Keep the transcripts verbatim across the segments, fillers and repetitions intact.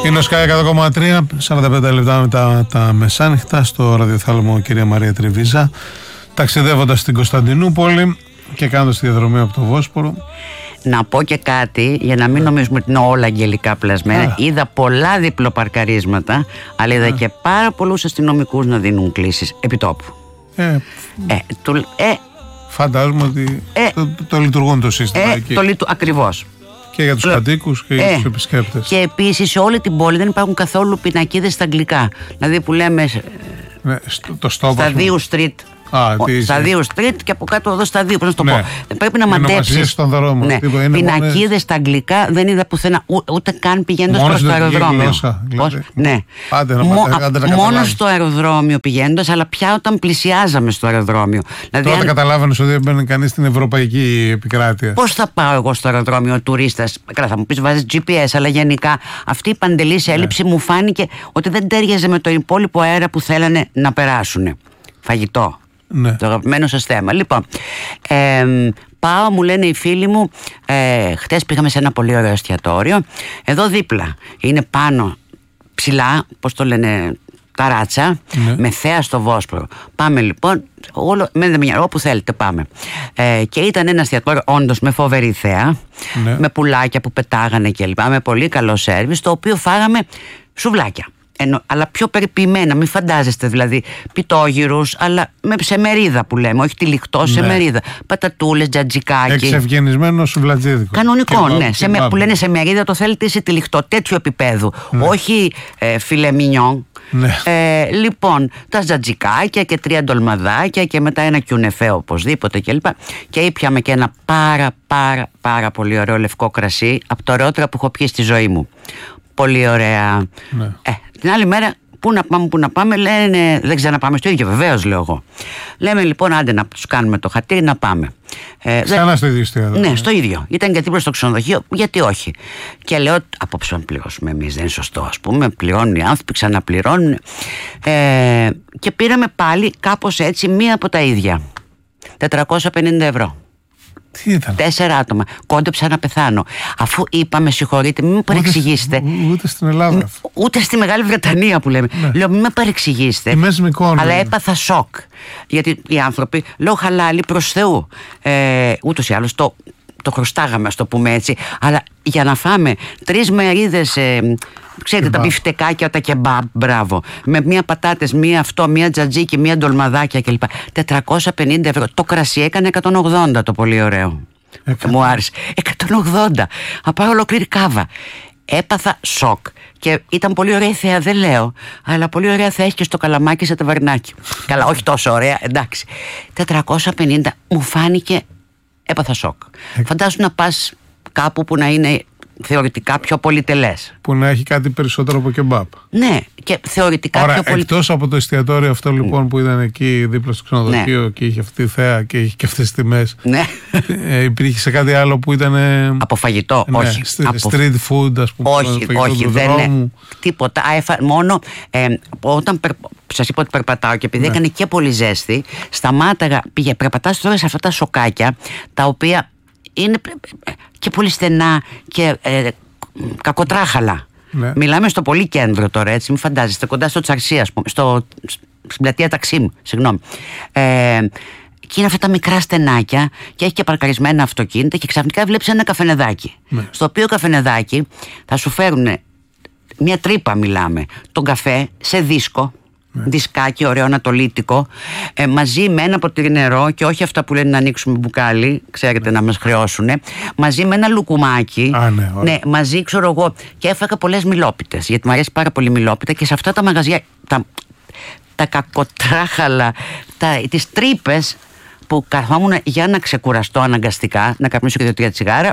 Είναι ο Sky εκατό κόμμα τρία, σαράντα πέντε λεπτά μετά τα μεσάνυχτα, στο ραδιοθάλαμο κυρία Μαρία Τριβίζα, ταξιδεύοντας στην Κωνσταντινούπολη και κάνοντας τη διαδρομή από το Βόσπορο. Να πω και κάτι, για να μην νομίζουμε ότι είναι όλα αγγελικά πλασμένα. Α. Είδα πολλά διπλοπαρκαρίσματα, αλλά είδα Α. και πάρα πολλούς αστυνομικούς να δίνουν κλήσεις επιτόπου. Ε, ε, του, ε, φαντάζομαι ότι ε, το, το λειτουργούν το σύστημα ε, εκεί. Το λειτου, ακριβώς. Και για τους Λε... κατοίκους και για ε, τους επισκέπτες. Και επίσης σε όλη την πόλη δεν υπάρχουν καθόλου πινακίδες στα αγγλικά. Δηλαδή που λέμε ναι, στο, το στόπ, στα δύο street. Α, τι στα δύο street και από κάτω εδώ στα δύο. Πώς να το ναι. πω. Πρέπει να μαντέψεις. Ναι. Πινακίδες μόνες... στα αγγλικά δεν είδα πουθενά. Ού, ούτε καν πηγαίνοντας προς το αεροδρόμιο. Γλώσσα, δηλαδή. Ναι. Άντε, να Μο, άντε, να μόνο στο αεροδρόμιο πηγαίνοντας, αλλά πια όταν πλησιάζαμε στο αεροδρόμιο. Δηλαδή, τότε αν... καταλάβαινες ότι δεν μπαίνει κανείς στην ευρωπαϊκή επικράτεια. Πώς θα πάω εγώ στο αεροδρόμιο τουρίστας? Καλά, θα μου πεις βάζεις τζι πι ες, αλλά γενικά αυτή η παντελής έλλειψη ναι. μου φάνηκε ότι δεν τέριαζε με το υπόλοιπο αέρα που θέλανε να περάσουν. Φαγητό. Ναι. Το αγαπημένο σας θέμα. Λοιπόν, ε, πάω, μου λένε οι φίλοι μου, ε, χτες πήγαμε σε ένα πολύ ωραίο εστιατόριο. Εδώ δίπλα είναι πάνω ψηλά, πώς το λένε, ταράτσα, ναι. με θέα στο Βόσπορο. Πάμε λοιπόν, όλο, με μια, όπου θέλετε πάμε. Ε, και ήταν ένα εστιατόριο όντως με φοβερή θέα, ναι. με πουλάκια που πετάγανε κλπ. Με πολύ καλό σέρβις, το οποίο φάγαμε σουβλάκια. Ενώ, αλλά πιο περιποιημένα, μην φαντάζεστε δηλαδή πιτόγυρους, αλλά με, σε μερίδα που λέμε, όχι τυλιχτό, σε ναι. μερίδα. Πατατούλες, τζατζικάκι. Εξευγενισμένο σουβλατζίδικο. Κανονικό, και ναι. Σε με, που λένε σε μερίδα το θέλετε σε τυλιχτό, τέτοιο επίπεδου. Ναι. Όχι ε, φιλε μινιόν. Ναι. Ε, λοιπόν, τα τζατζικάκια και τρία ντολμαδάκια και μετά ένα κιουνεφέ οπωσδήποτε κλπ. Και, και ήπιαμε και ένα πάρα πάρα πάρα πολύ ωραίο λευκό κρασί, από το ωραιότερα που έχω πιει στη ζωή μου. Πολύ ωραία. Ναι. Ε, την άλλη μέρα, πού να πάμε, πού να πάμε, λένε δεν ξαναπάμε στο ίδιο, βεβαίως λέω εγώ. Λέμε λοιπόν, άντε να τους κάνουμε το χατήρι να πάμε. Ε, Ξανά δε... στο ίδιο εστιατόριο. Ναι, στο ίδιο. Ήταν και δίπλα στο ξενοδοχείο, γιατί όχι. Και λέω, απόψε να πληρώσουμε εμείς, δεν είναι σωστό, ας πούμε. Πληρώνουν οι άνθρωποι, ξαναπληρώνουν. Ε, και πήραμε πάλι κάπως έτσι μία από τα ίδια. τετρακόσια πενήντα ευρώ. Τι ήταν? Τέσσερα άτομα. Κόντεψα να πεθάνω. Αφού είπαμε, συγχωρείτε, μην με παρεξηγήσετε. Ούτε, ούτε στην Ελλάδα. Ούτε στη Μεγάλη Βρετανία που λέμε. Ναι. Λέω, μην με παρεξηγήσετε. Αλλά έπαθα σοκ. Γιατί οι άνθρωποι, λέω χαλάλι προς Θεού. Ε, ούτως ή άλλως το, το χρωστάγαμε, ας το πούμε έτσι. Αλλά για να φάμε τρεις μερίδες. Ε, Ξέρετε, κεμπά. Τα μπιφτεκάκια, τα κεμπάμπ, μπράβο. Με μία πατάτες, μία αυτό, μία τζατζίκι, μία ντολμαδάκια κλπ. τετρακόσια πενήντα ευρώ. Το κρασί έκανε εκατόν ογδόντα, το πολύ ωραίο. Εκατό. Μου άρεσε. εκατόν ογδόντα. Θα πάρω ολόκληρη κάβα. Έπαθα σοκ. Και ήταν πολύ ωραία η θέα, δεν λέω. Αλλά πολύ ωραία θα έχει και στο καλαμάκι σε ταβαρνάκι. Καλά, όχι τόσο ωραία, εντάξει. τετρακόσια πενήντα μου φάνηκε. Έπαθα σοκ. Εκ... Φαντάσου να πας κάπου που να είναι θεωρητικά πιο πολυτελές. Που να έχει κάτι περισσότερο από κεμπάπ. Ναι, και θεωρητικά Ωραία, πιο πολυτελές. Εκτός από το εστιατόριο αυτό λοιπόν που ήταν εκεί δίπλα στο ξενοδοχείο ναι. και είχε αυτή τη θέα και είχε και αυτές τις τιμές. Ναι. Ε, υπήρχε σε κάτι άλλο που ήταν. Από φαγητό, ναι, όχι. St- από... Street food, ας πούμε. Όχι, όχι, δεν είναι. Τίποτα. Έφα... Μόνο ε, όταν περ... σας είπα ότι περπατάω και επειδή ναι. έκανε και πολύ ζέστη, σταμάταγα, πήγε, περπατάς τώρα σε αυτά τα σοκάκια τα οποία είναι και πολύ στενά και ε, κακοτράχαλα. Ναι. Μιλάμε στο πολύ κέντρο τώρα, έτσι, μην φαντάζεστε, κοντά στο Τσαρσί, ας πούμε, στο, στην πλατεία Ταξίμ, συγγνώμη. Ε, και είναι αυτά τα μικρά στενάκια και έχει και παρκαρισμένα αυτοκίνητα και ξαφνικά βλέπεις ένα καφενεδάκι. Ναι. Στο οποίο καφενεδάκι θα σου φέρουν μια τρύπα, μιλάμε, τον καφέ σε δίσκο. Ναι. Δισκάκι ωραίο ανατολίτικο, ε, μαζί με ένα ποτήρι νερό και όχι αυτά που λένε να ανοίξουμε μπουκάλι, ξέρετε, ναι. να μας χρεώσουν, μαζί με ένα λουκουμάκι. Α, ναι, ναι, μαζί ξέρω εγώ. Και έφαγα πολλές μιλόπιτες, γιατί μου αρέσει πάρα πολύ μιλόπιτα και σε αυτά τα μαγαζιά τα, τα κακοτράχαλα, τα, τις τρύπες που καθόμουν για να ξεκουραστώ αναγκαστικά, να καπνίσω και δύο-τρία τσιγάρα.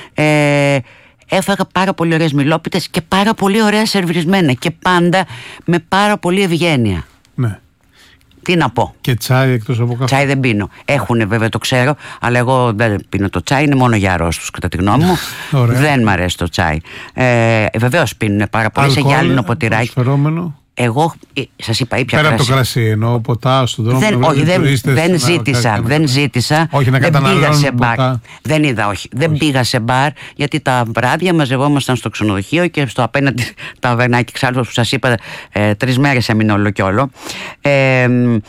ε, Έφαγα πάρα πολύ ωραίες μιλόπιτες και πάρα πολύ ωραία σερβιρισμένα και πάντα με πάρα πολύ ευγένεια. Ναι. Τι να πω. Και τσάι εκτός από καφέ? Τσάι δεν πίνω. Έχουνε βέβαια, το ξέρω, αλλά εγώ δεν πίνω το τσάι, είναι μόνο για αρρώστους κατά τη γνώμη μου. Δεν μ' αρέσει το τσάι. Ε, βεβαίως πίνουν πάρα πολύ. Σε γυάλινο ποτηράκι. Ατμοσφαιρόμενο. Εγώ σας είπα, ήπια πέρα κρασί. από το κρασί, εννοώ ποτά στον δρόμο. Δεν, όχι, δεν, δεν ζήτησα. Δεν ζήτησα. Όχι, να δεν πήγα σε μπαρ. Ποτά. Δεν είδα, όχι. Δεν όχι. πήγα σε μπαρ, γιατί τα βράδια μαζευόμασταν στο ξενοδοχείο και στο απέναντι ταβερνάκι, εξάλλου που σας είπα, ε, τρεις μέρες έμεινε όλο κι όλο. Ε,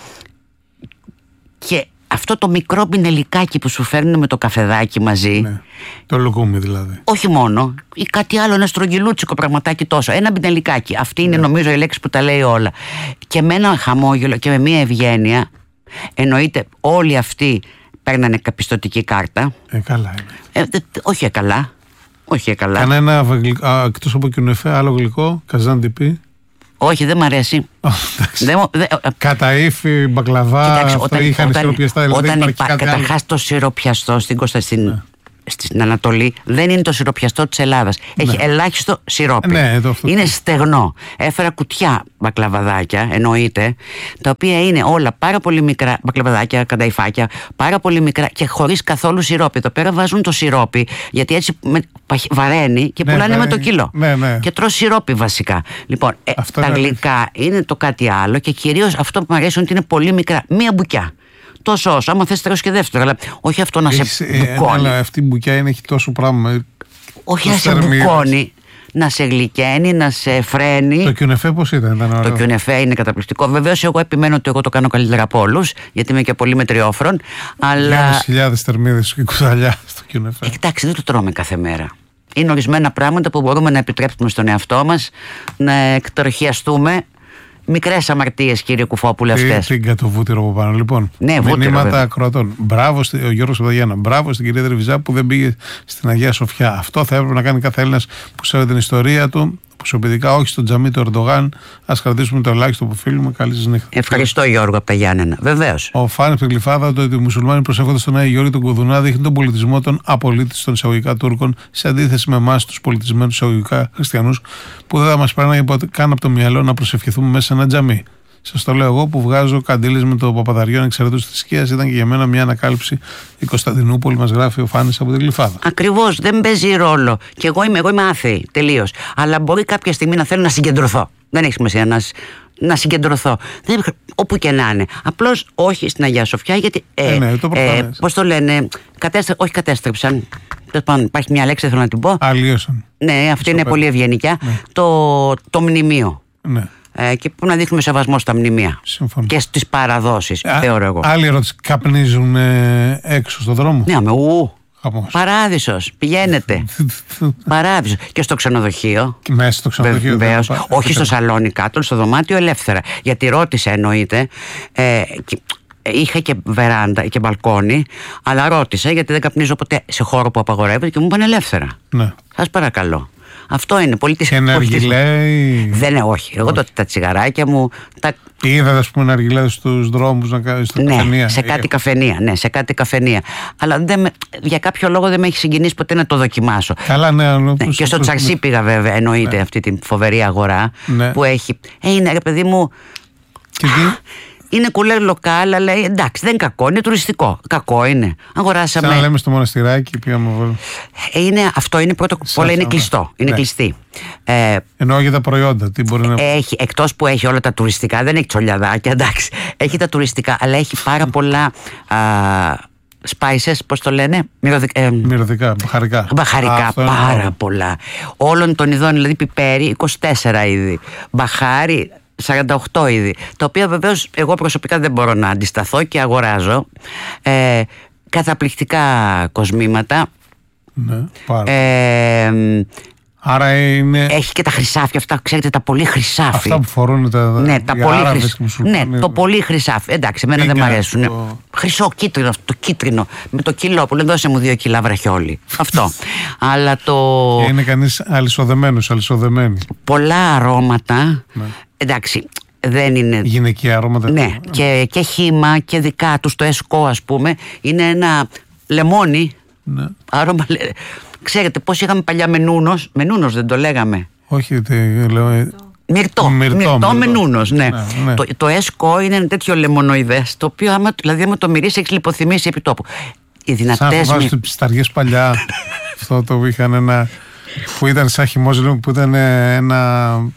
και αυτό το μικρό πινελικάκι που σου φέρνουν με το καφεδάκι μαζί. Ναι, το λουκούμι δηλαδή. Όχι μόνο, ή κάτι άλλο, ένα στρογγυλούτσικο πραγματάκι τόσο. Ένα πινελικάκι. Αυτή είναι, ναι, νομίζω η λέξη που τα λέει όλα. Και με ένα χαμόγελο και με μια ευγένεια. Εννοείται όλοι αυτοί παίρνανε καπιστωτική κάρτα. Ε, καλά είναι. Ε, όχι καλά. Όχι καλά. Κανένα εκτός από κιουνεφέ, άλλο γλυκό, καζάντιπι. Όχι, δεν μ' αρέσει. δεν, δε, Κατά ύφη, μπακλαβά, κοιτάξτε, αυτό όταν, είχαν όταν, σιροπιαστά. Δηλαδή όταν υπά, καταρχάς το σιροπιαστό στην Κωνσταντίνα. Ναι. Στην Ανατολή δεν είναι το σιροπιαστό της Ελλάδας. Έχει, ναι, ελάχιστο σιρόπι. Ναι, το αυτό. Είναι στεγνό. Έφερα κουτιά μπακλαβαδάκια, εννοείται, τα οποία είναι όλα πάρα πολύ μικρά, μπακλαβαδάκια, κανταϊφάκια, πάρα πολύ μικρά και χωρίς καθόλου σιρόπι. Εδώ πέρα βάζουν το σιρόπι, γιατί έτσι με, βαραίνει και, ναι, πουλάνε, ναι, με το κιλό. Ναι, ναι. Και τρως σιρόπι βασικά. Λοιπόν, ε, τα γλυκά είναι το κάτι άλλο και κυρίως αυτό που μου αρέσει είναι ότι είναι πολύ μικρά. Μία μπουκιά. Τόσο όσο, άμα θες τρως και δεύτερο, αλλά όχι αυτό να Έχεις, σε μπουκώνει. Αλλά αυτή η μπουκιά είναι, έχει τόσο πράγμα. Όχι να σε μπουκώνει, να σε γλυκαίνει, να σε φρένει. Το κιουνεφέ πώς ήταν, ήταν ωραίο. Το κιουνεφέ είναι καταπληκτικό. Βεβαίως εγώ επιμένω ότι εγώ το κάνω καλύτερα από όλους, γιατί είμαι και πολύ μετριόφρον. Αλλά... Χιλιάδες χιλιάδες θερμίδες και κουταλιά στο κιουνεφέ. Ε, κοιτάξτε, δεν το τρώμε κάθε μέρα. Είναι ορισμένα πράγματα που μπορούμε να επιτρέψουμε στον εαυτό μας, να εκτροχιαστούμε. Μικρές αμαρτίες, κύριε Κουφόπουλε, αυτές. Τι το βούτυρο από πάνω, λοιπόν. Ναι, μηνύματα ακροατών. Μπράβο, ο Γιώργος Παπαγιάννα. Μπράβο στην κυρία Τρεβιζά που δεν πήγε στην Αγία Σοφιά. Αυτό θα έπρεπε να κάνει κάθε Έλληνας που ξέρει την ιστορία του. Προσωπικά, όχι στο τζαμί του Ερντογάν. Ας κρατήσουμε το ελάχιστο που οφείλουμε. Καλή σας νύχτα. Ευχαριστώ, Γιώργο, από τα Γιάννενα. Βεβαίως. Ο Φάνης από την Γλυφάδα, το ότι οι μουσουλμάνοι προσέχοντας τον Άγιο Γεώργιο τον Κουδουνά δείχνει τον πολιτισμό των απολύτως των εισαγωγικά Τούρκων σε αντίθεση με εμάς, τους πολιτισμένους εισαγωγικά χριστιανούς, που δεν θα μας πέρανε καν από το μυαλό να προσευχηθούμε μέσα σε ένα τζαμί. Σας το λέω εγώ που βγάζω καντήλες με το Παπαδαριό ανεξαρτήτως της θρησκείας. Ήταν και για μένα μια ανακάλυψη η Κωνσταντινούπολη, μας γράφει ο Φάνης από την Γλυφάδα. Ακριβώς, δεν παίζει ρόλο. Και εγώ είμαι, εγώ είμαι άθεη, τελείως. Αλλά μπορεί κάποια στιγμή να θέλω να συγκεντρωθώ. Δεν έχει σημασία να, να συγκεντρωθώ. Δεν, όπου και να είναι. Απλώς όχι στην Αγία Σοφιά, γιατί. Ε, ε, ναι, το ε, πώς το λένε, κατέστρε, όχι κατέστρεψαν. Υπάρχει μια λέξη, θέλω να την πω. Αλλίωσαν. Ναι, αυτή είναι πολύ ευγενικιά. Ναι. Το, το μνημείο. Ναι. Και που να δείχνουμε σεβασμό στα μνημεία. Συμφωνώ. Και στις παραδόσεις, Α, θεωρώ εγώ. Άλλη ερώτηση. Καπνίζουν ε, έξω στον δρόμο? Ναι, με ου. Παράδεισος. Πηγαίνετε. Παράδεισος. Και στο ξενοδοχείο. Και μέσα στο ξενοδοχείο. Βεβαίως. Όχι στο σαλόνι κάτω, στο δωμάτιο ελεύθερα. Γιατί ρώτησε, εννοείται. Ε, και, είχα και βεράντα και μπαλκόνι, αλλά ρώτησα γιατί δεν καπνίζω ποτέ σε χώρο που απαγορεύεται και μου είπαν ελεύθερα. Ναι. Σας παρακαλώ. Αυτό είναι πολιτισμό. Και ναργιλέι. Δεν είναι, όχι. Εγώ το, τα τσιγαράκια μου. Τα... Είδατε, ας πούμε, ναργιλέι στους δρόμους, να κάνεις στην ναι, καφενεία. Σε κάτι καφενεία. Ναι, σε κάτι καφενεία. Αλλά δεν με, για κάποιο λόγο δεν με έχει συγκινήσει ποτέ να το δοκιμάσω. Καλά, ναι. ναι, ναι και στο Τσαρσί πήγα, βέβαια, εννοείται, ναι, αυτή την φοβερή αγορά, ναι, που έχει. Ε, είναι, ρε παιδί μου. Και τι? Είναι κουλέρ λοκάλ, αλλά εντάξει, δεν είναι κακό, είναι τουριστικό. Κακό είναι. Αγοράσαμε. Σαν να λέμε στο μοναστηράκι, πήγαμε βόλτα. Είναι, αυτό είναι πρώτο απ' όλα, είναι κλειστό. Είναι, ναι, κλειστή. Ε, Εννοώ για τα προϊόντα, τι μπορεί να. Έχει, εκτός που έχει όλα τα τουριστικά, δεν έχει τσολιαδάκια, εντάξει. Έχει τα τουριστικά, αλλά έχει πάρα πολλά. Α, spices, πώς το λένε, μυρωδικα, ε, μυρωδικά, μπαχαρικά. Μπαχαρικά, Α, πάρα είναι πολλά. Όλων των ειδών, δηλαδή πιπέρι, είκοσι τέσσερα είδη. Μπαχάρι, σαράντα οκτώ είδη. Τα οποία βεβαίως εγώ προσωπικά δεν μπορώ να αντισταθώ και αγοράζω. Ε, καταπληκτικά κοσμήματα. Ναι, πάρα. Ε, Άρα είναι. Έχει και τα χρυσάφια αυτά, ξέρετε, τα πολύ χρυσάφι. Αυτά που φορούν τα. Ναι, τα πολύ χρυσάφι. Ναι, το πολύ χρυσάφι. Εντάξει, εμένα δεν μου αρέσουν. Το... Χρυσό, κίτρινο, το κίτρινο. Με το κιλό που λένε, δώσε μου δύο κιλά βραχιόλι. Αυτό. Αλλά το. Και είναι κανείς αλυσοδεμένος, αλυσοδεμένη. Πολλά αρώματα. Ναι. Εντάξει. Δεν είναι. Γυναικεία αρώματα. Ναι, και, και χύμα και δικά του, το εσκό, ας πούμε, είναι ένα λεμόνι. Ναι. Άρωμα. Ξέρετε πώς είχαμε παλιά μενούνος. Μενούνος δεν το λέγαμε? Όχι, τι λέω. Μυρτό, μυρτό, μυρτό μενούνος, ναι. ναι, ναι. Το, το έσκο είναι ένα τέτοιο λεμονοειδές, το οποίο άμα, δηλαδή άμα το μυρίσει έχεις λιποθυμήσει επί τόπου. Οι δυνατές. Σαν μυ... ψηταριές παλιά, αυτό το είχαν ένα, που ήταν σαν χυμός, που ήταν ένα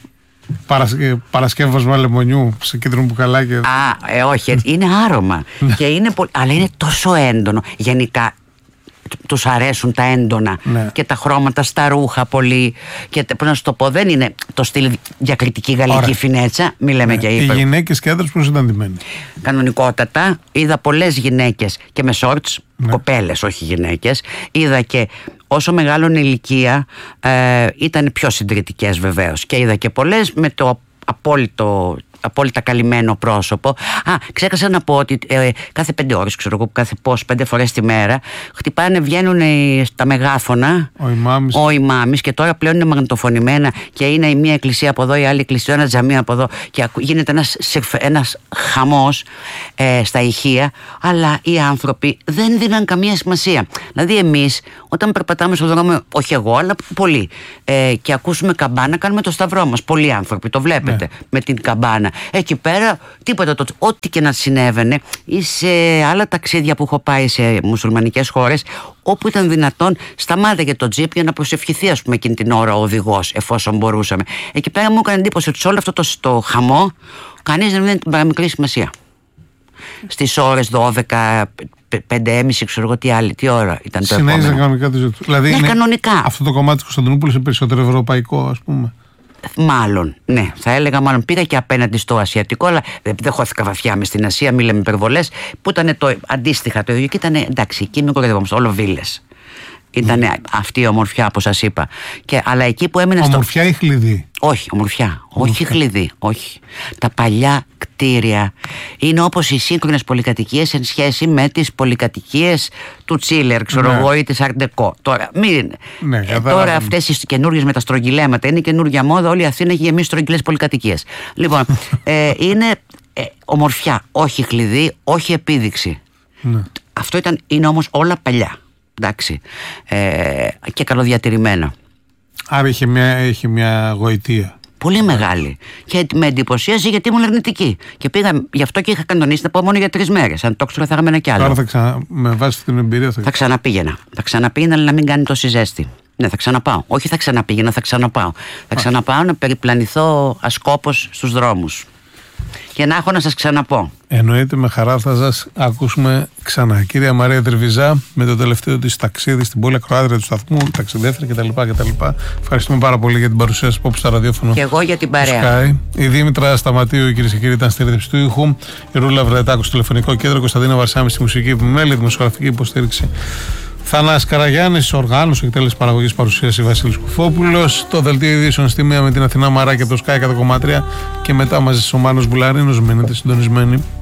παρασκε... παρασκεύασμα λεμονιού σε κίτρινο μπουκαλάκι. Α, ε, όχι, είναι άρωμα. Και είναι πολύ... Αλλά είναι τόσο έντονο. Γενικά τους αρέσουν τα έντονα, ναι, και τα χρώματα στα ρούχα πολύ. Και πώς να σου το πω, δεν είναι το στυλ διακριτική γαλλική. Ωραία. Φινέτσα, μη λέμε, ναι, και οι γυναίκες και άντρες πώς ήταν ντυμένοι? Κανονικότατα. Είδα πολλές γυναίκες και με σόρτς, ναι, κοπέλες, όχι γυναίκες. Είδα και όσο μεγάλωνε ηλικία, ε, ήταν πιο συντηρητικές βεβαίως. Και είδα και πολλές με το απόλυτο, απόλυτα καλυμμένο πρόσωπο. Α, ξέχασα να πω ότι ε, κάθε πέντε ώρες, ξέρω εγώ, κάθε πώς, πέντε φορές τη μέρα, χτυπάνε, βγαίνουν στα μεγάφωνα ο ημάμις. ο ημάμις, και τώρα πλέον είναι μαγνητοφωνημένα και είναι η μία εκκλησία από εδώ, η άλλη εκκλησία, ένα τζαμί από εδώ, και γίνεται ένας, ένας χαμός ε, στα ηχεία, αλλά οι άνθρωποι δεν δίναν καμία σημασία. Δηλαδή εμείς όταν περπατάμε στον δρόμο, όχι εγώ αλλά πολλοί, ε, και ακούσουμε καμπάνα, κάνουμε το σταυρό μας. Πολλοί άνθρωποι το βλέπετε, ναι, με την καμπάνα. Εκεί πέρα τίποτα, το, ό,τι και να συνέβαινε, ή σε άλλα ταξίδια που έχω πάει σε μουσουλμανικές χώρες, όπου ήταν δυνατόν, σταμάταγε το τζιπ για να προσευχηθεί, ας πούμε, εκείνη την ώρα ο οδηγός, εφόσον μπορούσαμε. Εκεί πέρα μου έκανε εντύπωση ότι σε όλο αυτό το, το χαμό κανείς δεν δίνει την παραμικρή σημασία. Στις ώρες δώδεκα, πέντε και μισή, ξέρω εγώ τι άλλη, τι ώρα ήταν το επόμενο. Συνέχιζε κανονικά τη ζωή του. Δηλαδή, ναι, κανονικά. Αυτό το κομμάτι της Κωνσταντινούπολης είναι περισσότερο ευρωπαϊκό, ας πούμε. Μάλλον, ναι, θα έλεγα μάλλον. Πήγα και απέναντι στο ασιατικό, αλλά δεν χώθηκα βαθιά μες στην Ασία, μη λέμε υπερβολές, που ήταν το αντίστοιχα το ίδιο. Και ήταν, εντάξει, εκεί μην κοροϊδευόμαστε, όλο βίλες. Ήταν mm. αυτή η ομορφιά, όπως σας είπα. Και, αλλά εκεί που έμεινε. Ομορφιά στο... ή χλειδί? Όχι, ομορφιά. Όχι χλειδί, όχι. Τα παλιά κτίρια είναι όπως οι σύγχρονες πολυκατοικίες εν σχέση με τις πολυκατοικίες του Τσίλερ, ξέρω εγώ, ναι, ή της Art Deco. Τώρα, μην... ναι, ε, τώρα αυτές οι καινούργιες με τα στρογγυλέματα είναι καινούργια μόδα. Όλη η Αθήνα έχει γεμίσει στρογγυλές πολυκατοικίες. Λοιπόν, ε, είναι ε, ομορφιά, όχι χλειδί, όχι επίδειξη. Ναι. Αυτό ήταν, είναι όμως όλα παλιά. Εντάξει, ε, και καλοδιατηρημένα. Άρα είχε μια, είχε μια γοητεία πολύ μεγάλη. Και με εντυπωσίασε γιατί ήμουν αρνητική. Και πήγα, γι' αυτό και είχα κανονίσει να πάω μόνο για τρεις μέρες. Αν το ξέρω, θα είχαμε κι άλλο. Τώρα θα ξανα... με βάση την εμπειρία θα, θα ξαναπήγαινα. Θα ξαναπήγαινα, αλλά να μην κάνει τόση ζέστη. Ναι, θα ξαναπάω. Όχι, θα ξαναπήγαινα, θα ξαναπάω. Θα ξαναπάω να περιπλανηθώ ασκόπως στους δρόμους. Και να έχω να σας ξαναπώ. Εννοείται, με χαρά θα σας ακούσουμε ξανά. Κυρία Μαρία Τερβιζά, με το τελευταίο της ταξίδι στην πόλη ακροάτρια του σταθμού, ταξιδεύτρια κτλ. κτλ. Ευχαριστούμε πάρα πολύ για την παρουσία σας στα ραδιόφωνο. Και εγώ για την παρέα. Sky. Η Δήμητρα Σταματίου, κυρίες και κύριοι, ήταν στη ρύθμιση του ήχου. Η Ρούλα Βρετάκου στο τηλεφωνικό κέντρο. Κωνσταντίνα Βαρσάμι στη μουσική επιμέλεια, δημοσιογραφική υποστήριξη. Θανάσης Καραγιάννης, οργάνωση, εκτέλεση παραγωγής, παρουσίαση Βασίλης Κουφόπουλος. Το δελτίο ειδήσεων στη μία με την Αθηνά Μαράκη από το Sky εκατό κόμμα τρία και μετά μαζί ο Μάνος Βουλαρίνος. Μείνετε συντονισμένοι.